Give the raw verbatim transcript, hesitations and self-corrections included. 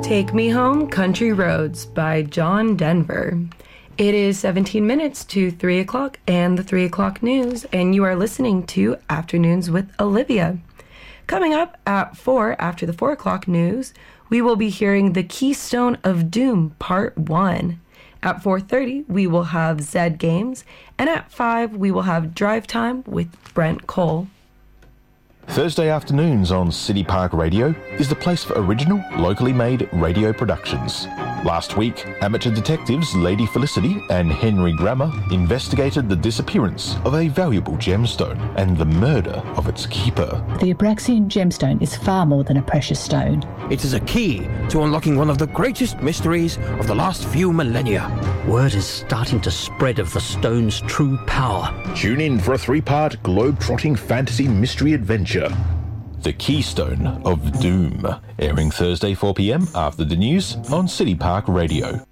Take Me Home, Country Roads by John Denver. It is seventeen minutes to three o'clock and the three o'clock news, and you are listening to Afternoons with Olivia. Coming up at four, after the four o'clock news, we will be hearing The Keystone of Doom, Part one. At four thirty, we will have Zed Games, and at five, we will have Drive Time with Brent Cole. Thursday afternoons on City Park Radio is the place for original, locally made radio productions. Last week, amateur detectives Lady Felicity and Henry Grammer investigated the disappearance of a valuable gemstone and the murder of its keeper. The Abraxian gemstone is far more than a precious stone. It is a key to unlocking one of the greatest mysteries of the last few millennia. Word is starting to spread of the stone's true power. Tune in for a three-part globe-trotting fantasy mystery adventure, The Keystone of Doom, airing Thursday four p.m. after the news on City Park Radio.